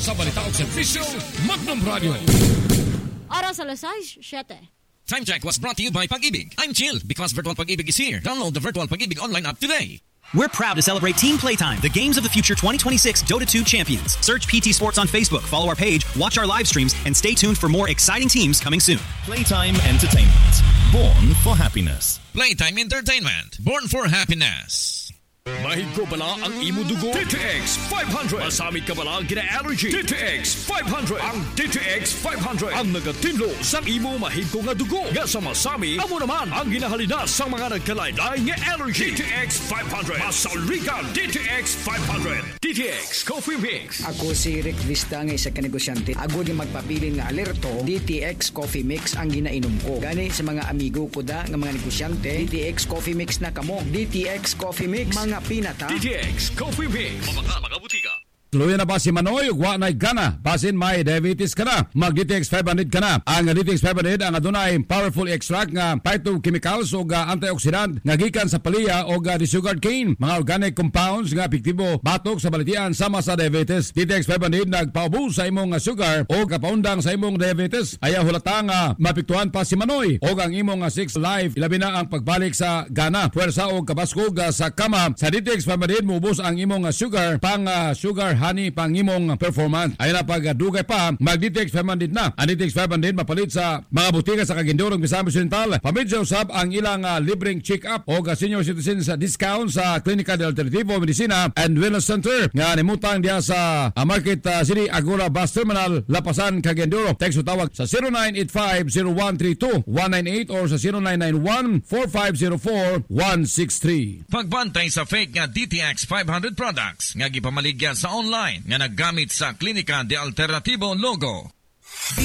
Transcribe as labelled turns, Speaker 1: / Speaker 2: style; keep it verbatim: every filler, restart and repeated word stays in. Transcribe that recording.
Speaker 1: sa balita sa official Magnum Radio.
Speaker 2: Oras alas siyete.
Speaker 3: Time check was brought to you by Pag-ibig. I'm chill because Virtual Pag-ibig is here. Download the Virtual Pag-ibig online app today.
Speaker 4: We're proud to celebrate Team Playtime, the Games of the Future twenty twenty-six Dota two champions. Search P T Sports on Facebook, follow our page, watch our live streams, and stay tuned for more exciting teams coming soon.
Speaker 5: Playtime Entertainment. Born for happiness.
Speaker 3: Playtime Entertainment. Born for happiness.
Speaker 1: Mahigko bala ang imo dugo? D T X five hundred. Masamit ka bala gina-allergy? D T X five hundred. Ang D T X five hundred ang nagatinlo sa imo mahigko nga dugo. Nga sa masami, amo naman ang ginahalinas sa mga nagkalaylay nga allergy. D T X five hundred. Masaurikan D T X five hundred. D T X Coffee Mix.
Speaker 6: Ako si Rick Vista nga isa ka negosyante. Ako di magpabilin nga alerto. D T X Coffee Mix ang ginainom ko. Gani sa mga amigo ko da nga mga negosyante, D T X Coffee Mix na kamo. D T X Coffee Mix. Mga pinata.
Speaker 1: D T X Coffee Mix.
Speaker 3: Mabaka, mga butika.
Speaker 7: Tuluyan na ba si Manoy? Wa na gana. Basin may diabetes ka na. Mag-D T X five hundred ka na. Ang D T X five hundred ang adunay powerful extract nga phytochemicals o ga antioxidant nga gikan sa palaya o ga sugared cane. Mga organic compounds nga epektibo batok sa balitian sama sa diabetes. D T X five hundred nagpaubos sa imong sugar o kapaundang sa imong diabetes. Ayaw hulata nga mapiktuhan pa si Manoy o ang imong six life. Ilabi na ang pagbalik sa gana. Puwersa o kabaskog sa kama. Sa D T X five hundred mubos ang imong sugar pang uh, sugar honey pangimong performance. Ay na pagdugay pa, mag-D T X five hundred na. Ang D T X five hundred mapalit sa mga butika sa Kagindorong Misamis Oriental. Pamidya usab ang ilang uh, libreng check-up o uh, senior citizens uh, discount sa Klinika de Alternativo Medicina and Wellness Center nga nimutang diya sa uh, Market uh, City Agora Bus Terminal, Lapasan, Kagindoro. Text o tawag sa zero nine eight five zero one three two one nine eight or sa zero nine nine one four five zero four one six three.
Speaker 3: Pagbantay sa fake nga D T X five hundred products nga gipamaligya sa online nga naggamit sa Klinika de Alternativo logo.